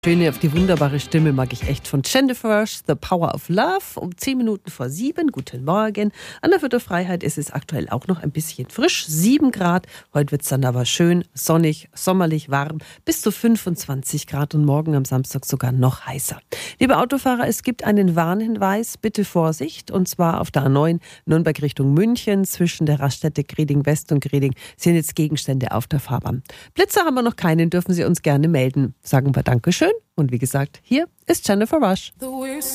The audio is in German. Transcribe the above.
Schöne, auf die wunderbare Stimme mag ich echt von Jennifer Rush, The Power of Love, um 10 Minuten vor 7. Guten Morgen. An der Viertel Freiheit ist es aktuell auch noch ein bisschen frisch, 7 Grad. Heute wird es dann aber schön, sonnig, sommerlich warm, bis zu 25 Grad und morgen am Samstag sogar noch heißer. Liebe Autofahrer, es gibt einen Warnhinweis, bitte Vorsicht, und zwar auf der A9 Nürnberg Richtung München. Zwischen der Raststätte Greding West und Greding sind jetzt Gegenstände auf der Fahrbahn. Blitzer haben wir noch keinen, dürfen Sie uns gerne melden. Sagen wir Dankeschön. Und wie gesagt, hier ist Jennifer Rush.